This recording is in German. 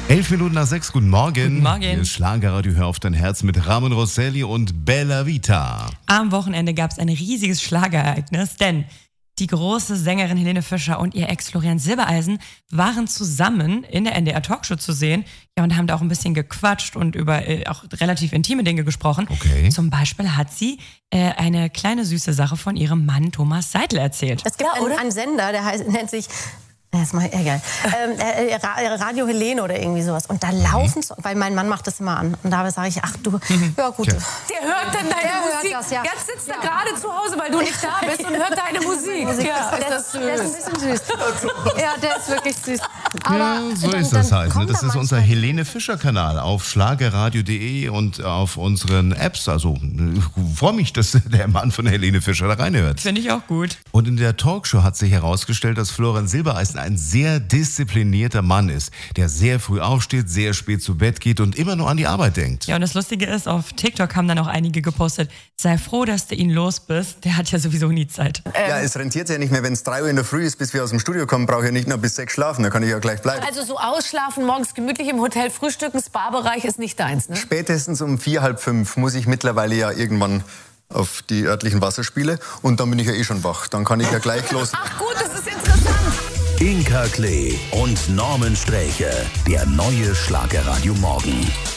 11:05, guten Morgen. Guten Morgen. Hier ist Schlagerradio, hör auf dein Herz mit Ramon Rosselli und Bella Vita. Am Wochenende gab es ein riesiges Schlagerereignis, denn die große Sängerin Helene Fischer und ihr Ex Florian Silbereisen waren zusammen in der NDR Talkshow zu sehen. Ja, und haben da auch ein bisschen gequatscht und über auch relativ intime Dinge gesprochen. Okay. Zum Beispiel hat sie eine kleine süße Sache von ihrem Mann Thomas Seidel erzählt. Es gibt einen Sender, der nennt sich... Das ist mal egal. Radio Helene oder irgendwie sowas. Und da laufen weil mein Mann macht das immer an. Und da sage ich, ach du, ja gut. Der hört dann deine Musik. Das, ja. Jetzt sitzt er gerade zu Hause, weil du nicht da bist und hört deine Musik. Ja, der ist ein bisschen süß. Ja, der ist wirklich süß. Aber Ja, so ist das halt. Ne? Das ist unser Helene Fischer-Kanal auf schlagerradio.de und auf unseren Apps. Also ich freue mich, dass der Mann von Helene Fischer da reinhört. Finde ich auch gut. Und in der Talkshow hat sich herausgestellt, dass Florian Silbereisen ein sehr disziplinierter Mann ist, der sehr früh aufsteht, sehr spät zu Bett geht und immer nur an die Arbeit denkt. Ja, und das Lustige ist, auf TikTok haben dann auch einige gepostet, sei froh, dass du ihn los bist, der hat ja sowieso nie Zeit. Ja, es rentiert ja nicht mehr, wenn es 3 Uhr in der Früh ist, bis wir aus dem Studio kommen, brauche ich nicht noch bis 6 schlafen, da kann ich ja gleich bleiben. Also so ausschlafen, morgens gemütlich im Hotel frühstücken, Spa-Bereich ist nicht deins, ne? Spätestens um 4, halb 5 muss ich mittlerweile ja irgendwann auf die örtlichen Wasserspiele und dann bin ich ja eh schon wach. Dann kann ich ja gleich los. Ach gut, das ist interessant. Inka Klee und Norman Sträche, der neue Schlagerradio Morgen.